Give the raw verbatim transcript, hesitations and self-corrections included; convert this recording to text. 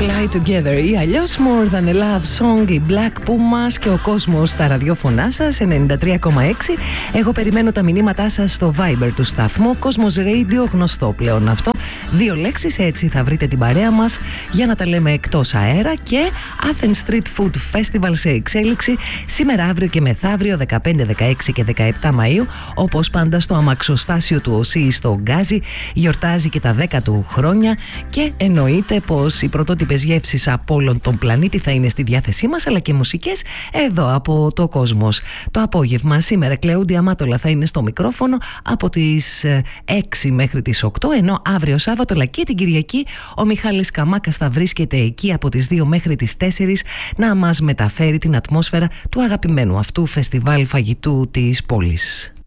Fly Together ή αλλιώς More Than a Love Song, η Black Pumas και ο κόσμος στα ραδιόφωνά σας ενενήντα τρία κόμμα έξι. Εγώ περιμένω τα μηνύματά σας στο Viber του σταθμού Cosmos Radio, γνωστό πλέον αυτό. Δύο λέξεις, έτσι θα βρείτε την παρέα μας για να τα λέμε εκτός αέρα. Και Athens Street Food Festival σε εξέλιξη σήμερα, αύριο και μεθαύριο δεκαπέντε, δεκαέξι και δεκαεπτά Μαΐου. Όπως πάντα στο αμαξοστάσιο του ΟΣΥ στο Γκάζι γιορτάζει και τα δέκα του χρόνια και εννοείται πως οι πρωτότυπες γεύσεις από όλον τον πλανήτη θα είναι στη διάθεσή μας, αλλά και μουσικές εδώ από το Κόσμος. Το απόγευμα σήμερα Κλεούντια Μάτολα θα είναι στο μικρόφωνο από τις έξι μέχρι τις οκτώ, ενώ αύριο Σάββατο αλλά και την Κυριακή ο Μιχάλης Καμάκας θα βρίσκεται εκεί από τις δύο μέχρι τις τέσσερις να μας μεταφέρει την ατμόσφαιρα του αγαπημένου αυτού φεστιβάλ φαγητού της πόλης.